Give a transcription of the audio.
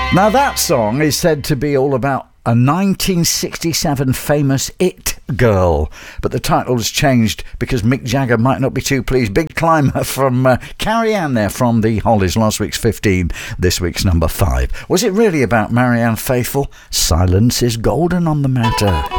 Now that song is said to be all about a 1967 famous It girl, but the title has changed because Mick Jagger might not be too pleased. Big Climber from Carrie Ann there from the Hollies, last week's 15, this week's number 5. Was it really about Marianne Faithfull? Silence is golden on the matter.